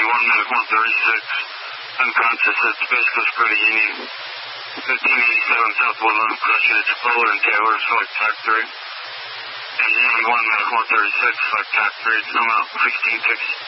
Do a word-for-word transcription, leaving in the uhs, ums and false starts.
one medic one thirty-six, unconscious at Space Coast Bertolini, fifteen eighty-seven South Woodland, crushing at Chipola and Taylor, select track three. And one medic one thirty-six, select track three, come out sixteen six.